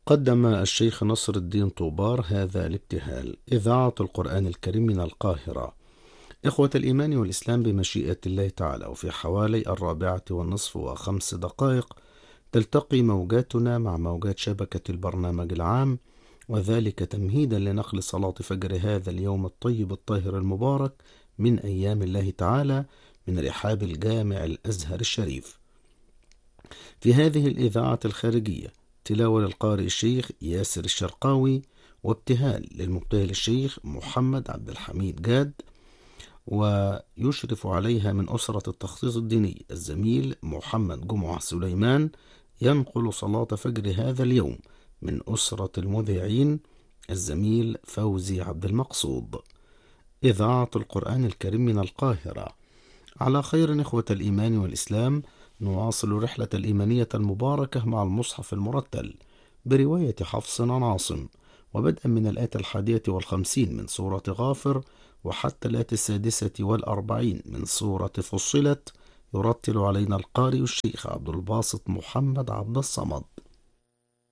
قدم الشيخ نصر الدين طوبار هذا الابتهال: إذاعة القرآن الكريم من القاهرة. إخوة الإيمان والإسلام، بمشيئة الله تعالى وفي حوالي 4:05 تلتقي موجاتنا مع موجات شبكة البرنامج العام، وذلك تمهيدا لنقل صلاة فجر هذا اليوم الطيب الطاهر المبارك من أيام الله تعالى من رحاب الجامع الأزهر الشريف. في هذه الإذاعة الخارجية تلاوة للقارئ الشيخ ياسر الشرقاوي، وابتهال للمبتهل الشيخ محمد عبد الحميد جاد، ويشرف عليها من أسرة التخصيص الديني الزميل محمد جمعة سليمان، ينقل صلاة فجر هذا اليوم من أسرة المذيعين الزميل فوزي عبد المقصود. إذاعة القرآن الكريم من القاهرة. على خير إخوة الإيمان والإسلام، نواصل رحلة الإيمانية المباركة مع المصحف المرتل برواية حفص عن عاصم، وبدءا من الآية 51 من سورة غافر وحتى الآية 46 من سورة فصلت، يرتل علينا القارئ الشيخ عبد الباسط محمد عبد الصمد.